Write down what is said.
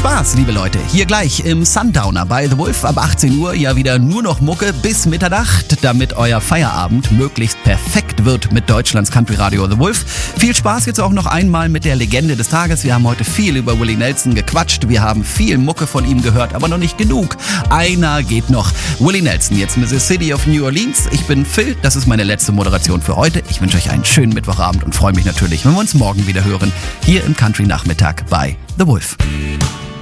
Spaß, liebe Leute. Hier gleich im Sundowner bei The Wolf ab 18 Uhr ja wieder nur noch Mucke bis Mitternacht, damit euer Feierabend möglichst perfekt wird mit Deutschlands Country Radio The Wolf. Viel Spaß jetzt auch noch einmal mit der Legende des Tages. Wir haben heute viel über Willie Nelson gequatscht. Wir haben viel Mucke von ihm gehört, aber noch nicht genug. Einer geht noch. Willie Nelson, jetzt mit The City of New Orleans. Ich bin Phil, das ist meine letzte Moderation für heute. Ich wünsche euch einen schönen Mittwochabend und freue mich natürlich, wenn wir uns morgen wieder hören, hier im Country Nachmittag bei The Wolf.